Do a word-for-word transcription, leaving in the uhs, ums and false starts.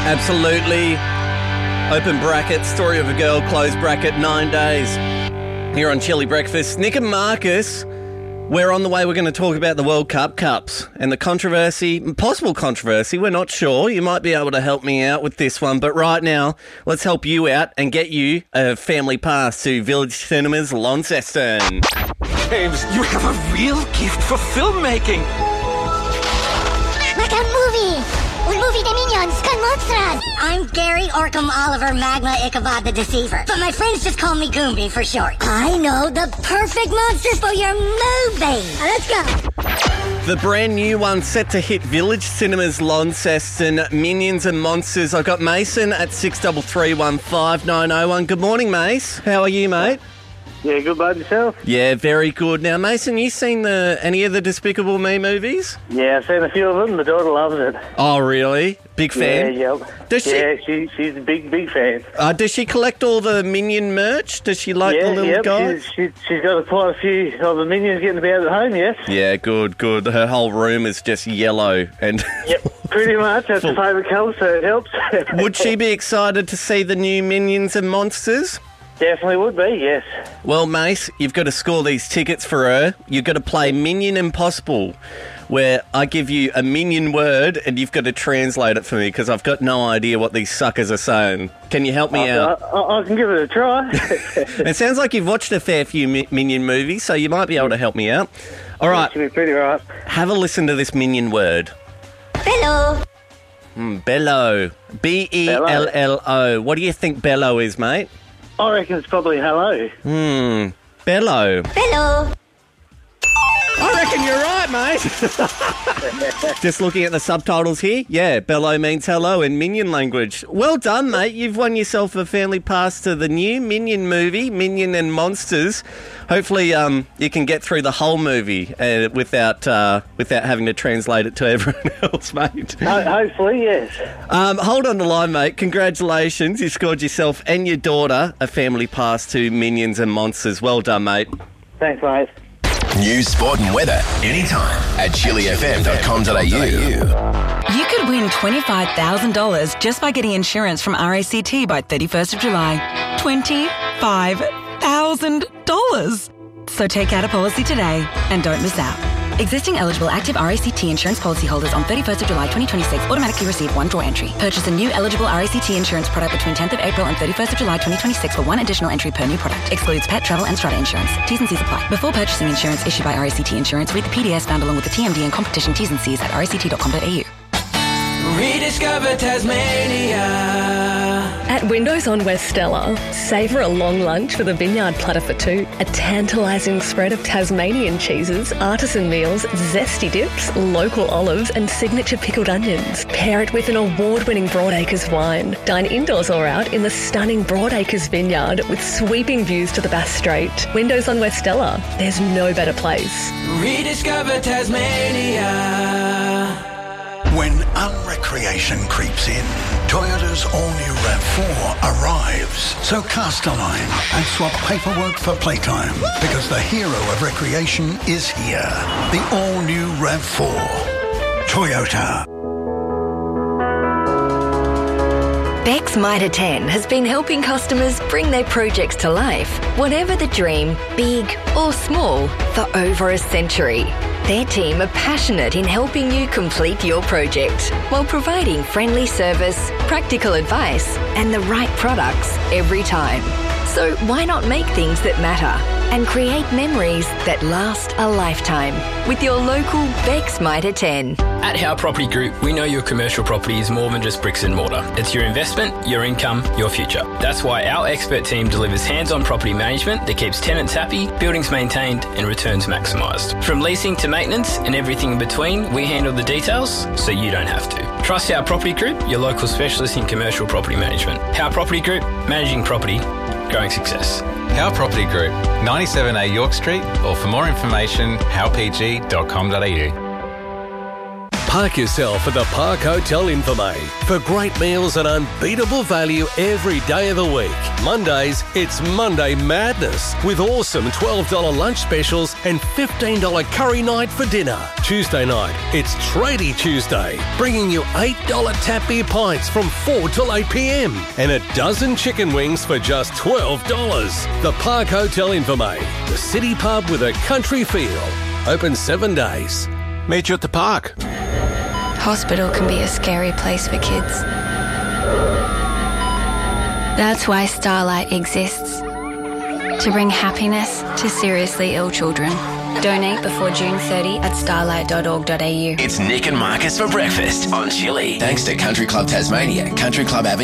Absolutely. Open bracket, story of a girl, close bracket, nine days. Here on Chili Breakfast. Nick and Marcus, we're on the way. We're going to talk about the World Cup Cups and the controversy, possible controversy. We're not sure. You might be able to help me out with this one. But right now, let's help you out and get you a family pass to Village Cinemas, Launceston. James, you have a real gift for filmmaking. Like a movie. Un movie de minions con monsters. I'm Gary Orcam Oliver Magma Ichabod the Deceiver, but my friends just call me Goombi for short. I know the perfect monsters for your movie. Now let's go. The brand new one set to hit Village Cinemas, Launceston, Minions and Monsters. I've got Mason at six three three one five nine oh one. Good morning, Mace. How are you, mate? Yeah, good bud, yourself? Yeah, very good. Now, Mason, you seen the any of the Despicable Me movies? Yeah, I've seen a few of them. The daughter loves it. Oh, really? Big fan? Yeah, yep. Does she, yeah, she, she's a big, big fan. Uh, does she collect all the Minion merch? Does she like yeah, the little yep. guys? She's, she, she's got quite a few of the Minions getting about at home, yes? Yeah, good, good. Her whole room is just yellow. And yep, pretty much. That's her favourite colour, so it helps. Would she be excited to see the new Minions and Monsters? Definitely would be, yes. Well, Mace, you've got to score these tickets for her. You've got to play Minion Impossible, where I give you a Minion word and you've got to translate it for me because I've got no idea what these suckers are saying. Can you help me I, out? I, I can give it a try. It sounds like you've watched a fair few mi- Minion movies, so you might be able to help me out. All right. Should be pretty right. Have a listen to this Minion word. Bello. Mm, bellow. B E L L O. What do you think bellow is, mate? I reckon it's probably hello. Hmm. Bellow. Bello. I reckon you're right, mate. Just looking at the subtitles here. Yeah, bellow means hello in Minion language. Well done, mate. You've won yourself a family pass to the new Minion movie, Minion and Monsters. Hopefully um, you can get through the whole movie uh, without uh, without having to translate it to everyone else, mate. Ho- hopefully, yes. Um, hold on the line, mate. Congratulations. You scored yourself and your daughter a family pass to Minions and Monsters. Well done, mate. Thanks, mate. News, sport and weather anytime at chili f m dot com dot a u. You could win twenty-five thousand dollars just by getting insurance from R A C T by thirty-first of July. twenty-five thousand dollars. So take out a policy today and don't miss out. Existing eligible active R A C T insurance policyholders on thirty-first of July twenty twenty-six automatically receive one draw entry. Purchase a new eligible R A C T insurance product between tenth of April and thirty-first of July twenty twenty-six for one additional entry per new product. Excludes pet, travel and strata insurance. T's and C's apply. Before purchasing insurance issued by R A C T Insurance, read the P D S found along with the T M D and competition T's and C's at r a c t dot com dot a u. Rediscover Tasmania. At Windows on West Stella, savour a long lunch with a vineyard platter for two, a tantalising spread of Tasmanian cheeses, artisan meals, zesty dips, local olives and signature pickled onions. Pair it with an award-winning Broadacres wine. Dine indoors or out in the stunning Broadacres vineyard with sweeping views to the Bass Strait. Windows on West Stella, there's no better place. Rediscover Tasmania. When unrecreation creeps in, Toyota's all-new RAV four arrives. So cast a line and swap paperwork for playtime because the hero of recreation is here. The all-new RAV four. Toyota. Beck's Mitre ten has been helping customers bring their projects to life, whatever the dream, big or small, for over a century. Their team are passionate in helping you complete your project while providing friendly service, practical advice and the right products every time. So why not make things that matter and create memories that last a lifetime with your local Beck's Mitre ten. At Howe Property Group, we know your commercial property is more than just bricks and mortar. It's your investment, your income, your future. That's why our expert team delivers hands-on property management that keeps tenants happy, buildings maintained and returns maximised. From leasing to maintenance and everything in between, we handle the details so you don't have to. Trust Howe Property Group, your local specialist in commercial property management. Howe Property Group, managing property, growing success. Howe Property Group, ninety-seven A York Street, or for more information, howe p g dot com dot a u. Park yourself at the Park Hotel Infirmay for great meals and unbeatable value every day of the week. Mondays, it's Monday Madness with awesome twelve dollars lunch specials and fifteen dollars curry night for dinner. Tuesday night, it's Tradie Tuesday, bringing you eight dollars tap beer pints from four till eight p m and a dozen chicken wings for just twelve dollars. The Park Hotel Infirmay, the city pub with a country feel. Open seven days. Meet you at the park. Hospital can be a scary place for kids. That's why Starlight exists. To bring happiness to seriously ill children. Donate before June thirtieth at starlight dot org dot a u. It's Nick and Marcus for breakfast on Chili. Thanks to Country Club Tasmania, Country Club Avenue.